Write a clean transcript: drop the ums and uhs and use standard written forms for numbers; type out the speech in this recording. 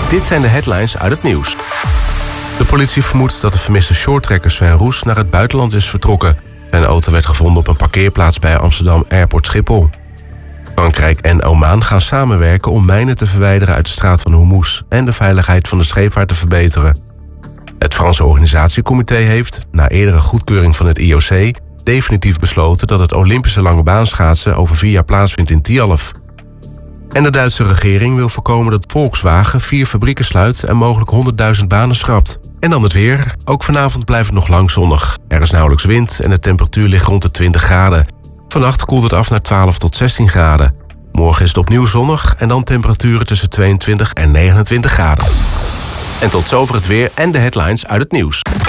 Dit zijn de headlines uit het nieuws. De politie vermoedt dat de vermiste shorttrekker Sven Roes naar het buitenland is vertrokken. Zijn auto werd gevonden op een parkeerplaats bij Amsterdam Airport Schiphol. Frankrijk en Oman gaan samenwerken om mijnen te verwijderen uit de straat van Hormuz en de veiligheid van de scheepvaart te verbeteren. Het Franse organisatiecomité heeft, na eerdere goedkeuring van het IOC, definitief besloten dat het Olympische langebaanschaatsen over 4 jaar plaatsvindt in Tialf. En de Duitse regering wil voorkomen dat Volkswagen 4 fabrieken sluit en mogelijk 100.000 banen schrapt. En dan het weer. Ook vanavond blijft het nog lang zonnig. Er is nauwelijks wind en de temperatuur ligt rond de 20 graden. Vannacht koelt het af naar 12 tot 16 graden. Morgen is het opnieuw zonnig en dan temperaturen tussen 22 en 29 graden. En tot zover het weer en de headlines uit het nieuws.